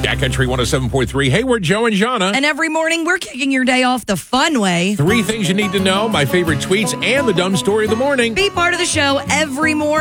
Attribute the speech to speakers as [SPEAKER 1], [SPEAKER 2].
[SPEAKER 1] Jack Country 107.3. Hey, we're Joe and Jana.
[SPEAKER 2] And every morning, we're kicking your day off the fun way.
[SPEAKER 1] 3 things you need to know, my favorite tweets, and the dumb story of the morning.
[SPEAKER 2] Be part of the show every morning.